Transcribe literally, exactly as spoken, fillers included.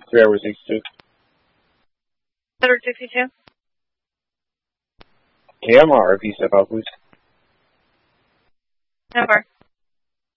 three hours sixty-two. Edward sixty-two. K M R, if you step out, please. Number.